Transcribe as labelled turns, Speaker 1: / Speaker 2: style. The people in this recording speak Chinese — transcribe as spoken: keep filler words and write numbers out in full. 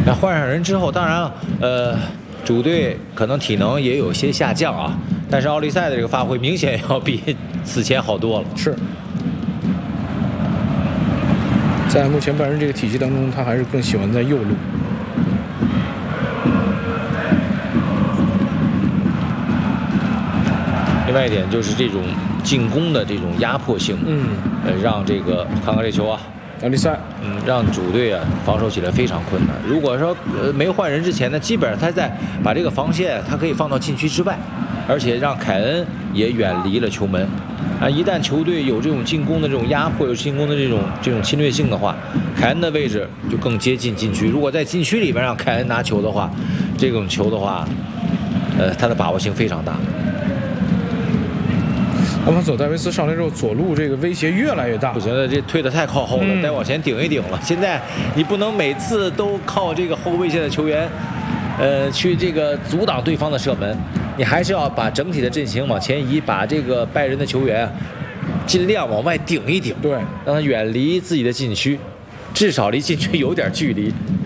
Speaker 1: 那换上人之后，当然了，呃，主队可能体能也有些下降啊，但是奥利赛的这个发挥明显要比此前好多了。
Speaker 2: 是，在目前拜仁这个体系当中，他还是更喜欢在右路。
Speaker 1: 另外一点就是这种进攻的这种压迫性，
Speaker 2: 嗯，
Speaker 1: 呃，让这个看看这球啊，
Speaker 2: 奥利赛，
Speaker 1: 嗯，让主队啊防守起来非常困难。如果说呃没换人之前呢，基本上他在把这个防线他可以放到禁区之外，而且让凯恩也远离了球门。啊，一旦球队有这种进攻的这种压迫，有进攻的这种这种侵略性的话，凯恩的位置就更接近禁区。如果在禁区里边让凯恩拿球的话，这种球的话，呃，他的把握性非常大。
Speaker 2: 阿方索戴维斯上来之后，左路这个威胁越来越大。
Speaker 1: 我觉得这退得太靠后了，
Speaker 2: 嗯、
Speaker 1: 再往前顶一顶了。现在你不能每次都靠这个后卫线的球员，呃，去这个阻挡对方的射门，你还是要把整体的阵型往前移，把这个拜仁的球员尽量往外顶一顶，
Speaker 2: 对，
Speaker 1: 让他远离自己的禁区，至少离禁区有点距离。